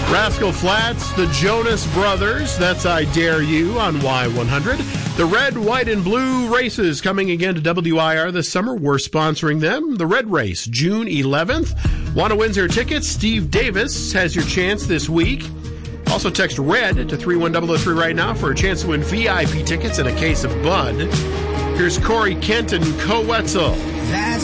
Rascal Flatts, the Jonas Brothers, that's I Dare You on Y100. The Red, White, and Blue races coming again to WIR this summer. We're sponsoring them. The Red Race, June 11th. Want to win your tickets? Steve Davis has your chance this week. Also text RED to 31003 right now for a chance to win VIP tickets and a case of Bud. Here's Corey Kent and Co Wetzel.